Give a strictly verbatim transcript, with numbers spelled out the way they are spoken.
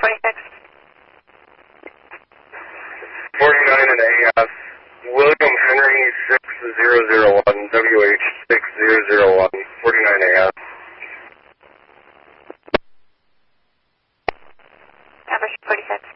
forty-six. forty-nine and A F, William Henry six zero zero one, W H six zero zero one, forty-nine A F. Average forty-six.